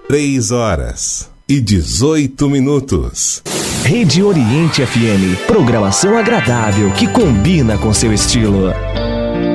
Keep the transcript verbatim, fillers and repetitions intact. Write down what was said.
Três horas e dezoito minutos. Rede Oriente F M, programação agradável que combina com seu estilo.